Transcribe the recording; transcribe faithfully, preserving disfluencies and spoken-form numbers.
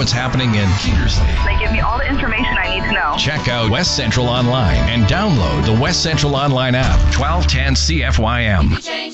what's happening in Keedersley. They give me all the information I need to know. Check out West Central Online and download the West Central Online app. twelve ten C F Y M.